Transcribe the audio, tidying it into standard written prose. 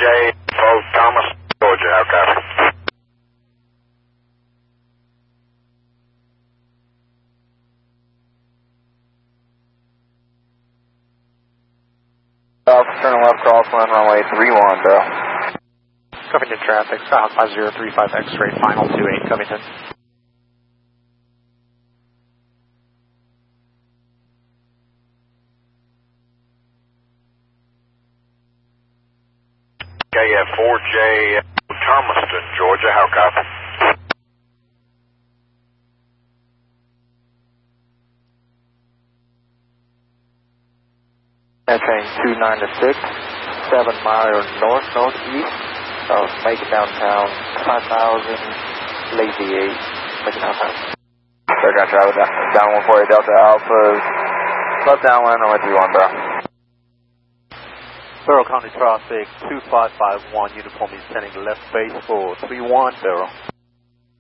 4J, Fort Thomas, Georgia. How copy? Turning left, crosswind, runway 31, bro. Covington traffic, south 5035 X-ray, final 28, Covington. Okay, 4J, Thomaston, Georgia. How copy? Train 296, 7 miles northeast of Macon downtown, 5000, Lazy 8, Macon downtown. They're going to travel down 148 Delta Alpha, left downwind, runway 31, bro. Barrow County traffic 2551, uniform is sending left base for 31, Barrow.